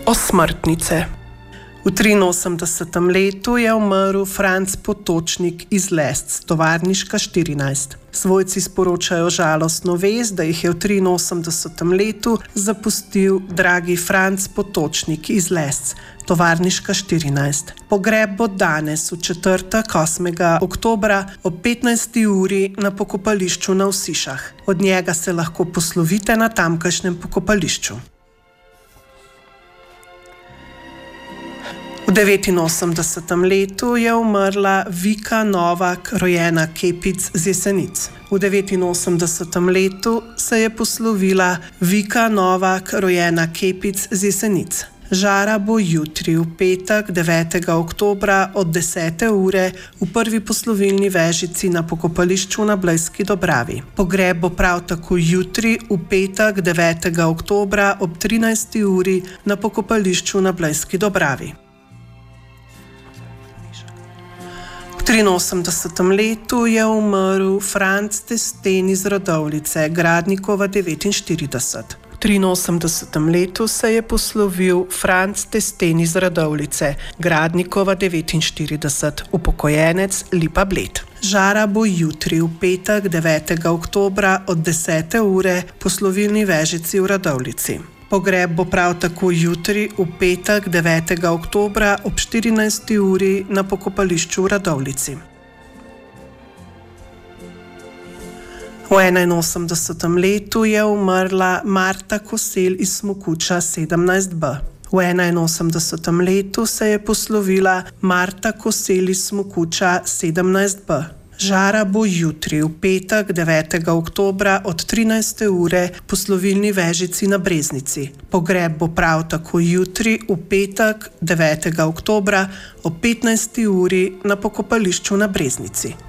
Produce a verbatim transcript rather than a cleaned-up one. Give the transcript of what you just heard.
Osmrtnice. V triinosemdesetem letu je umrl Franc Potočnik iz Lesc, tovarniška štirinajst. Svojci sporočajo žalostno vest, da jih je v triinosemdesetem letu zapustil dragi Franc Potočnik iz Lesc, tovarniška štirinajst. Pogreb bo danes v četrtek, osmega oktobra ob petnajsti uri na pokopališču na Vsišah. Od njega se lahko poslovite na tamkajšnjem pokopališču. V devetinosemdesetem letu je umrla Vika Novak, rojena Kepic z Jesenic. V devetinosemdesetem letu se je poslovila Vika Novak, rojena Kepic z Jesenic. Žara bo jutri, v petek, devetega oktobra od desete ure v prvi poslovilni vežici na pokopališču na Blejski Dobravi. Pogreb bo prav tako jutri, v petek, devetega oktobra ob trinajsti uri na pokopališču na Blejski Dobravi. V triinosemdesetem letu je umrl Franc Testen iz Radovljice, Gradnikova devetinštirideset. V triinosemdesetem letu se je poslovil Franc Testen iz Radovljice, Gradnikova devetinštirideset, upokojenec Lipa Bled. Žara bo jutri, v petek, devetega oktobra od desete ure poslovilni vežici v Radovljici. Pogreb bo prav tako jutri, v petek, devetega oktobra ob štirinajsti uri na pokopališču v Radovljici. V enainosemdesetem letu je umrla Marta Kosel iz Smokuča sedemnajst b. V enainosemdesetem letu se je poslovila Marta Kosel iz Smokuča sedemnajst b. Žara bo jutri, v petek, devetega oktobra od trinajste ure poslovilni vežici na Breznici. Pogreb bo prav tako jutri, v petek, devetega oktobra ob petnajsti uri na pokopališču na Breznici.